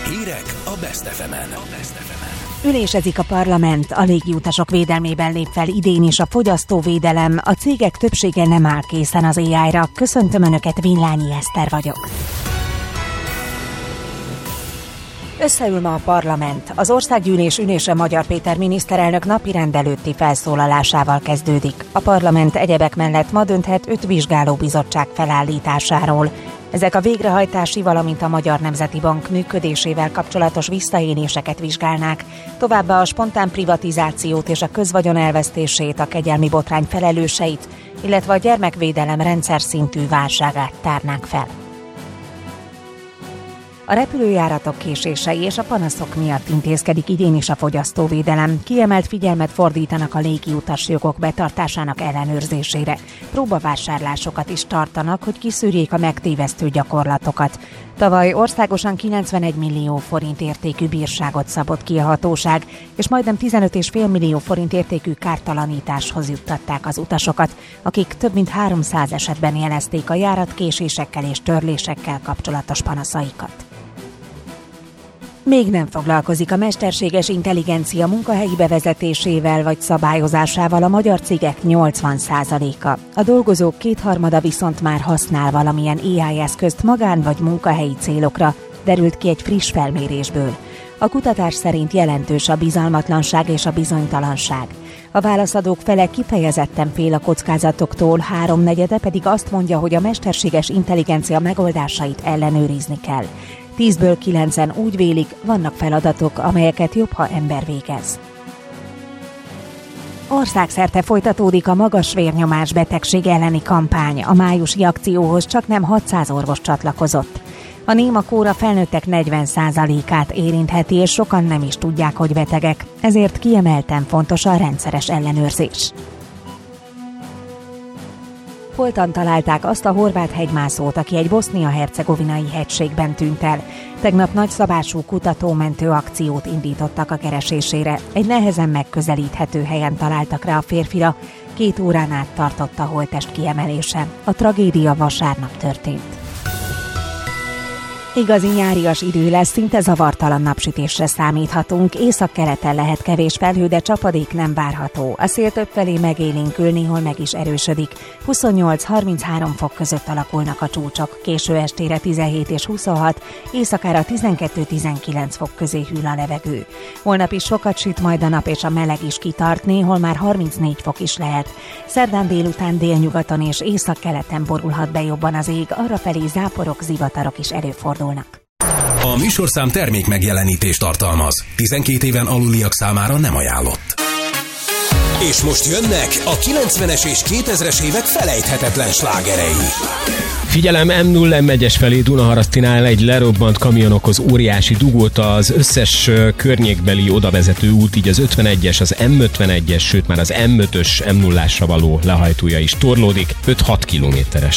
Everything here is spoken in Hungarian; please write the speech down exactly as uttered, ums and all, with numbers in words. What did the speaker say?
Hírek a Best ef emen. Ülésezik a parlament, a légiutasok védelmében lép fel idén is a fogyasztóvédelem, a cégek többsége nem áll készen az á í-ra. Köszöntöm Önöket, Villányi Eszter vagyok. Összeül ma a parlament. Az országgyűlés ülése Magyar Péter miniszterelnök napirend előtti felszólalásával kezdődik. A parlament egyebek mellett ma dönthet öt vizsgálóbizottság felállításáról. Ezek a végrehajtási, valamint a Magyar Nemzeti Bank működésével kapcsolatos visszaéléseket vizsgálnák, továbbá a spontán privatizációt és a közvagyon elvesztését, a kegyelmi botrány felelőseit, illetve a gyermekvédelem rendszer szintű válságát tárnák fel. A repülőjáratok késései és a panaszok miatt intézkedik idén is a fogyasztóvédelem. Kiemelt figyelmet fordítanak a légiutas jogok betartásának ellenőrzésére. Próbavásárlásokat is tartanak, hogy kiszűrjék a megtévesztő gyakorlatokat. Tavaly országosan kilencvenegy millió forint értékű bírságot szabott ki a hatóság, és majdnem tizenöt egész öt millió forint értékű kártalanításhoz juttatták az utasokat, akik több mint háromszáz esetben jelezték a járatkésésekkel és törlésekkel kapcsolatos panaszaikat. Még nem foglalkozik a mesterséges intelligencia munkahelyi bevezetésével vagy szabályozásával a magyar cégek nyolcvan százaléka. A dolgozók kétharmada viszont már használ valamilyen á i eszközt magán vagy munkahelyi célokra, derült ki egy friss felmérésből. A kutatás szerint jelentős a bizalmatlanság és a bizonytalanság. A válaszadók fele kifejezetten fél a kockázatoktól, háromnegyede pedig azt mondja, hogy a mesterséges intelligencia megoldásait ellenőrizni kell. Tízből kilencen úgy vélik, vannak feladatok, amelyeket jobb, ha ember végez. Országszerte folytatódik a magas vérnyomás betegség elleni kampány. A májusi akcióhoz csak nem hatszáz orvos csatlakozott. A néma kóra felnőttek negyven százalékát érintheti, és sokan nem is tudják, hogy betegek. Ezért kiemelten fontos a rendszeres ellenőrzés. Holtan találták azt a horvát hegymászót, aki egy bosznia-hercegovinai hegységben tűnt el. Tegnap nagyszabású kutató-mentő akciót indítottak a keresésére. Egy nehezen megközelíthető helyen találtak rá a férfira. Két órán át tartott a holttest kiemelése. A tragédia vasárnap történt. Igazi nyárias idő lesz, szinte zavartalan napsütésre számíthatunk. Északkeleten lehet kevés felhő, de csapadék nem várható. A szél többfelé megélénkül, néhol meg is erősödik. huszonnyolc-harminchárom fok között alakulnak a csúcsok. Késő estére tizenhét és huszonhat, éjszakára tizenkettő-tizenkilenc fok közé hűl a levegő. Holnap is sokat süt majd a nap, és a meleg is kitart, néhol már harmincnégy fok is lehet. Szerdán délután délnyugaton és északkeleten borulhat be jobban az ég, arrafelé záporok, zivatarok is előfordulnak. A műsorszám termék megjelenítést tartalmaz. tizenkét éven aluliak számára nem ajánlott. És most jönnek a kilencvenes és kétezres évek felejthetetlen slágerei. Figyelem, em nulla em egyes felé Dunaharasztinál egy lerobbant kamion okoz óriási dugót, az összes környékbeli odavezető út, így az ötvenegyes, az em ötvenegyes, sőt már az em ötös em nullásra való lehajtója is torlódik, öt-hat kilométeres